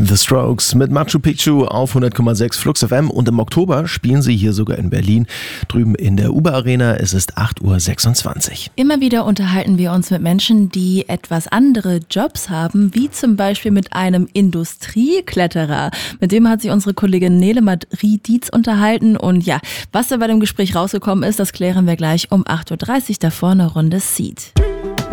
The Strokes mit Machu Picchu auf 100,6 Flux FM und im Oktober spielen sie hier sogar in Berlin, drüben in der Uber Arena. Es ist 8.26 Uhr. Immer wieder unterhalten wir uns mit Menschen, die etwas andere Jobs haben, wie zum Beispiel mit einem Industriekletterer. Mit dem hat sich unsere Kollegin Nele Madri-Dietz unterhalten und ja, was da bei dem Gespräch rausgekommen ist, das klären wir gleich um 8.30 Uhr, davor eine Runde Seed.